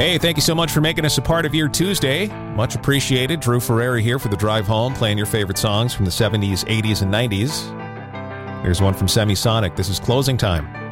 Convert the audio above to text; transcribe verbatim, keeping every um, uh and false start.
Hey, thank you so much for making us a part of your Tuesday. Much appreciated. Drew Ferrari here for the drive home, playing your favorite songs from the seventies, eighties, and nineties. Here's one from Semisonic. This is Closing Time.